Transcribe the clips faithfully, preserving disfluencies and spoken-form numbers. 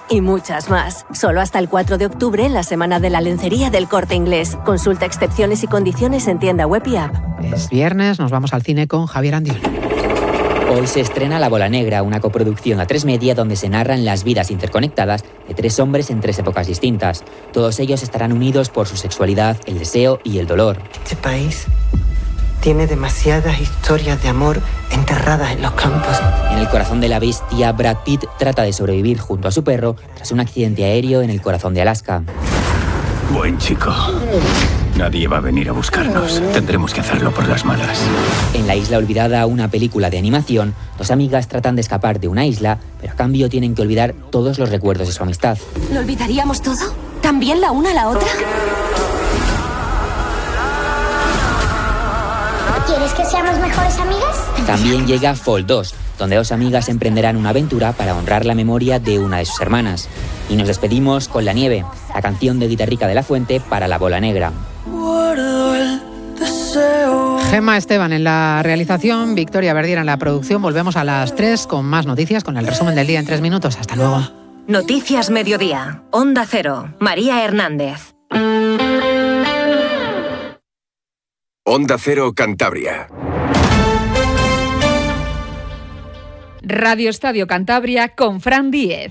y muchas más. Solo hasta el cuatro de octubre en la Semana de la Lencería del Corte Inglés. Consulta excepciones y condiciones en tienda web y app. Es viernes, nos vamos al cine con Javier Andiol. Hoy se estrena La Bola Negra, una coproducción a tres media donde se narran las vidas interconectadas de tres hombres en tres épocas distintas. Todos ellos estarán unidos por su sexualidad, el deseo y el dolor. Este país tiene demasiadas historias de amor enterradas en los campos. En el corazón de la bestia, Brad Pitt trata de sobrevivir junto a su perro tras un accidente aéreo en el corazón de Alaska. Buen chico. Nadie va a venir a buscarnos. Tendremos que hacerlo por las malas. En La Isla Olvidada, una película de animación, dos amigas tratan de escapar de una isla, pero a cambio tienen que olvidar todos los recuerdos de su amistad. ¿Lo olvidaríamos todo? ¿También la una a la otra? ¿Quieres que seamos mejores amigas? También llega Fall dos, donde dos amigas emprenderán una aventura para honrar la memoria de una de sus hermanas. Y nos despedimos con La Nieve, la canción de Guitarrica de la Fuente para La Bola Negra. Gemma Esteban en la realización, Victoria Verdiera en la producción. Volvemos a las tres con más noticias, con el resumen del día en tres minutos. Hasta luego. Noticias Mediodía, Onda Cero, María Hernández. Onda Cero Cantabria. Radio Estadio Cantabria con Fran Díez.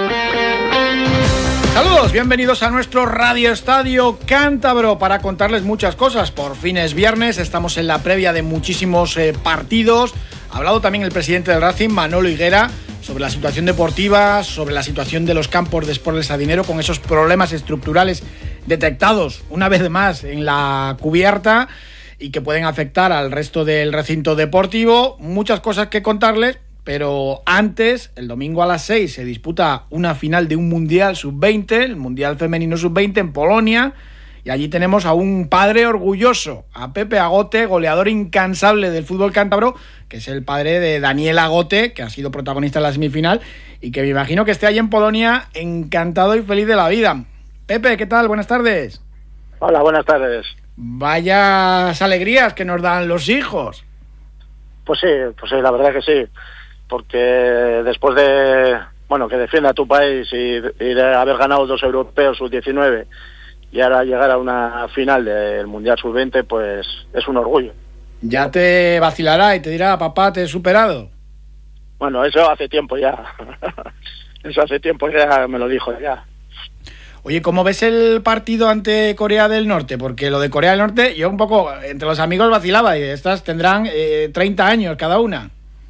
Saludos, bienvenidos a nuestro Radio Estadio Cántabro para contarles muchas cosas. Por fin es viernes, estamos en la previa de muchísimos eh, partidos. Ha hablado también el presidente del Racing, Manolo Higuera, sobre la situación deportiva, sobre la situación de los campos de Sport del Sardinero, con esos problemas estructurales detectados una vez más en la cubierta y que pueden afectar al resto del recinto deportivo. Muchas cosas que contarles. Pero antes, el domingo a las seis, se disputa una final de un Mundial sub veinte, el Mundial Femenino sub veinte en Polonia, y allí tenemos a un padre orgulloso, a Pepe Agote, goleador incansable del fútbol cántabro, que es el padre de Daniel Agote, que ha sido protagonista en la semifinal, y que me imagino que esté allí en Polonia encantado y feliz de la vida. Pepe, ¿qué tal? Buenas tardes. Hola, buenas tardes. Vayas alegrías que nos dan los hijos. Pues sí, pues sí, la verdad que sí. Porque después de, bueno, que defienda a tu país y, y de haber ganado dos europeos sub diecinueve y ahora llegar a una final del Mundial sub veinte, pues es un orgullo. Ya te vacilará y te dirá, papá, te he superado. Bueno, eso hace tiempo ya. Eso hace tiempo ya me lo dijo ya. Oye, ¿cómo ves el partido ante Corea del Norte? Porque lo de Corea del Norte, yo un poco, entre los amigos vacilaba, y estas tendrán eh, treinta años cada una.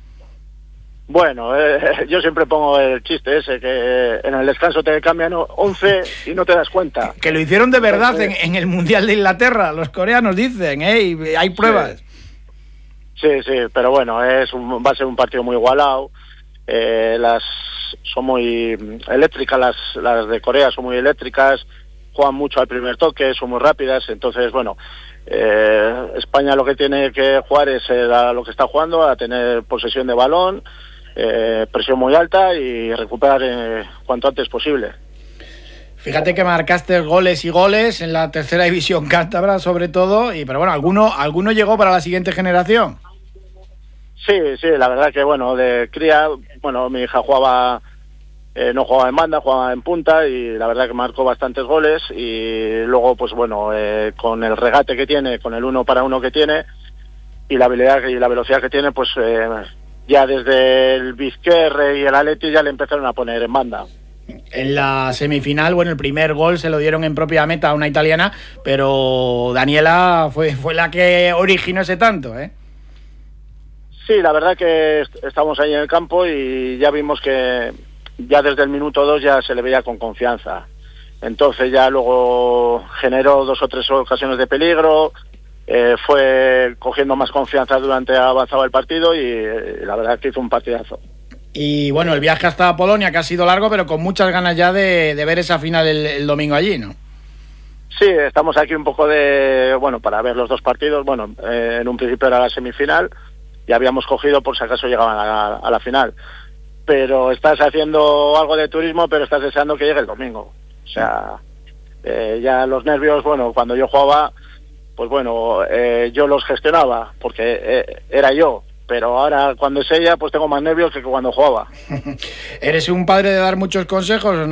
Bueno, eh, yo siempre pongo el chiste ese, que en el descanso te cambian once y no te das cuenta. Que lo hicieron de verdad en, en el Mundial de Inglaterra, los coreanos dicen, ¿eh? Y hay pruebas. Sí, sí, sí, pero bueno, es un, va a ser un partido muy igualado. Eh, las son muy eléctricas, las, las de Corea son muy eléctricas, juegan mucho al primer toque, son muy rápidas, entonces, bueno... Eh, España lo que tiene que jugar es eh, a lo que está jugando, a tener posesión de balón, eh, presión muy alta y recuperar eh, cuanto antes posible. Fíjate que marcaste goles y goles en la tercera división cántabra sobre todo, y pero bueno, ¿alguno, alguno llegó para la siguiente generación? Sí, sí, la verdad que bueno, de cría, bueno, mi hija jugaba... Eh, no jugaba en banda, jugaba en punta y la verdad que marcó bastantes goles y luego pues bueno, eh, con el regate que tiene, con el uno para uno que tiene y la habilidad y la velocidad que tiene, pues eh, ya desde el Vizquerre y el Atleti ya le empezaron a poner en banda. En la semifinal, bueno, el primer gol se lo dieron en propia meta a una italiana, pero Daniela fue, fue la que originó ese tanto, ¿eh? Sí, la verdad que est- estamos ahí en el campo y ya vimos que ya desde el minuto dos ya se le veía con confianza. Entonces ya luego generó dos o tres ocasiones de peligro, eh, fue cogiendo más confianza durante avanzaba el partido y eh, la verdad que hizo un partidazo. Y bueno, el viaje hasta Polonia, que ha sido largo, pero con muchas ganas ya de, de ver esa final el, el domingo allí, ¿no? Sí, estamos aquí un poco de, bueno, para ver los dos partidos. Bueno, eh, en un principio era la semifinal y habíamos cogido por si acaso llegaban a la, a la final. Pero estás haciendo algo de turismo, pero estás deseando que llegue el domingo. O sea, eh, ya los nervios, bueno, cuando yo jugaba, pues bueno, eh, yo los gestionaba, porque eh, era yo. Pero ahora, cuando es ella, pues tengo más nervios que cuando jugaba. ¿Eres un padre de dar muchos consejos o no?